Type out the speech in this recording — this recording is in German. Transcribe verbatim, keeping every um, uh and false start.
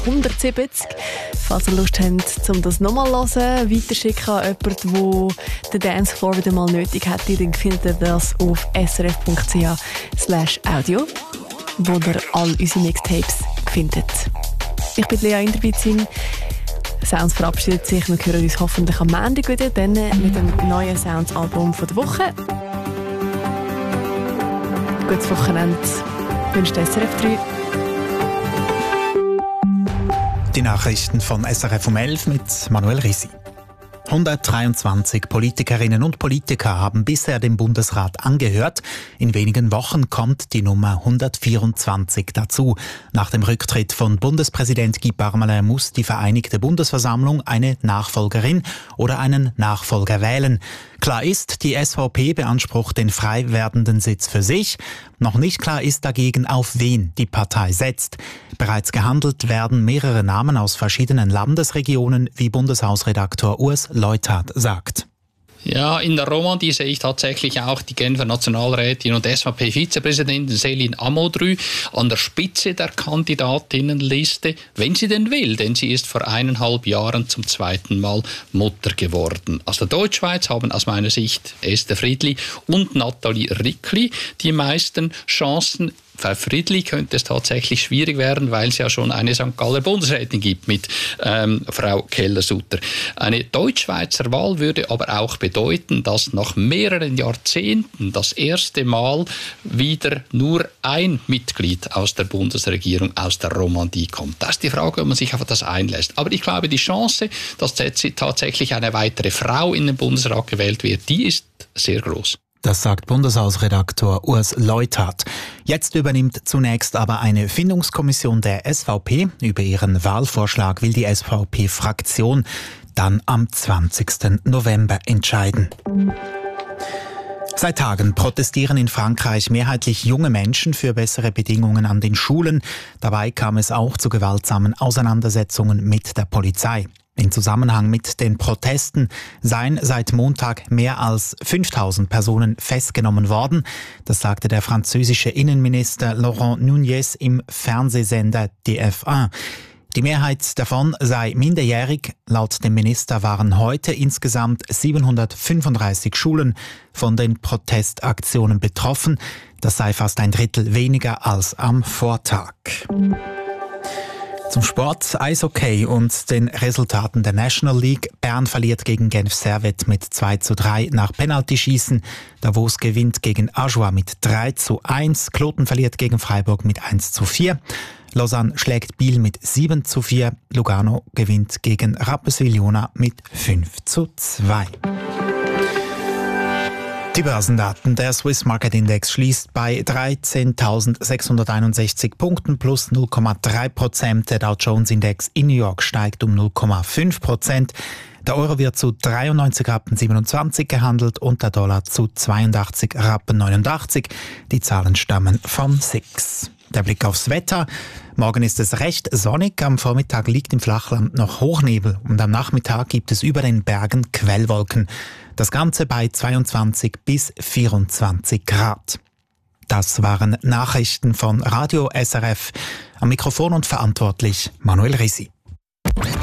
hundertsiebzig. Falls ihr Lust habt, um das nochmal zu hören, weiterschicken an jemanden, der den Dancefloor wieder mal nötig hätte, dann findet ihr das auf srf.ch slash audio, wo ihr all unsere Mixtapes findet. Ich bin Lea Inderbizin. Sounds verabschiedet sich. Wir hören uns hoffentlich am Montag wieder, dann mit dem neuen Sounds-Album der Woche. Gutes Wochenende. Wünscht S R F drei. Die Nachrichten von S R F um elf mit Manuel Risi. hundertdreiundzwanzig Politikerinnen und Politiker haben bisher dem Bundesrat angehört. In wenigen Wochen kommt die Nummer hundertvierundzwanzig dazu. Nach dem Rücktritt von Bundespräsident Guy Parmelin muss die Vereinigte Bundesversammlung eine Nachfolgerin oder einen Nachfolger wählen. Klar ist, die S V P beansprucht den frei werdenden Sitz für sich. Noch nicht klar ist dagegen, auf wen die Partei setzt. Bereits gehandelt werden mehrere Namen aus verschiedenen Landesregionen, wie Bundeshausredaktor Urs Leuthard sagt. Ja, in der Romandie sehe ich tatsächlich auch die Genfer Nationalrätin und S V P-Vizepräsidentin Céline Amodru an der Spitze der Kandidatinnenliste, wenn sie denn will, denn sie ist vor eineinhalb Jahren zum zweiten Mal Mutter geworden. Aus der Deutschschweiz haben aus meiner Sicht Esther Friedli und Nathalie Rickli die meisten Chancen. Für Friedli könnte es tatsächlich schwierig werden, weil es ja schon eine Sankt Galler Bundesrätin gibt mit ähm, Frau Keller-Sutter. Eine Deutschschweizer Wahl würde aber auch bedeuten, dass nach mehreren Jahrzehnten das erste Mal wieder nur ein Mitglied aus der Bundesregierung aus der Romandie kommt. Das ist die Frage, ob man sich auf das einlässt. Aber ich glaube, die Chance, dass tatsächlich eine weitere Frau in den Bundesrat gewählt wird, die ist sehr groß. Das sagt Bundeshausredaktor Urs Leuthard. Jetzt übernimmt zunächst aber eine Findungskommission der S V P. Über ihren Wahlvorschlag will die S V P-Fraktion dann am zwanzigsten November entscheiden. Seit Tagen protestieren in Frankreich mehrheitlich junge Menschen für bessere Bedingungen an den Schulen. Dabei kam es auch zu gewaltsamen Auseinandersetzungen mit der Polizei. In Zusammenhang mit den Protesten seien seit Montag mehr als fünftausend Personen festgenommen worden. Das sagte der französische Innenminister Laurent Nunez im Fernsehsender D F eins. Die Mehrheit davon sei minderjährig. Laut dem Minister waren heute insgesamt siebenhundertfünfunddreißig Schulen von den Protestaktionen betroffen. Das sei fast ein Drittel weniger als am Vortag. Zum Sport, Eishockey und den Resultaten der National League. Bern verliert gegen Genf Servette mit zwei zu drei nach Penaltyschießen. Davos gewinnt gegen Ajoie mit drei zu eins. Kloten verliert gegen Freiburg mit eins zu vier. Lausanne schlägt Biel mit sieben zu vier. Lugano gewinnt gegen Rapperswil-Jona mit fünf zu zwei. Die Börsendaten. Der Swiss Market Index schließt bei dreizehntausendsechshunderteinundsechzig Punkten plus null Komma drei Prozent. Der Dow Jones Index in New York steigt um null Komma fünf Prozent. Der Euro wird zu dreiundneunzig Rappen siebenundzwanzig gehandelt und der Dollar zu zweiundachtzig Rappen neunundachtzig. Die Zahlen stammen vom S I X. Der Blick aufs Wetter. Morgen ist es recht sonnig, am Vormittag liegt im Flachland noch Hochnebel und am Nachmittag gibt es über den Bergen Quellwolken. Das Ganze bei zweiundzwanzig bis vierundzwanzig Grad. Das waren Nachrichten von Radio S R F. Am Mikrofon und verantwortlich Manuel Risi.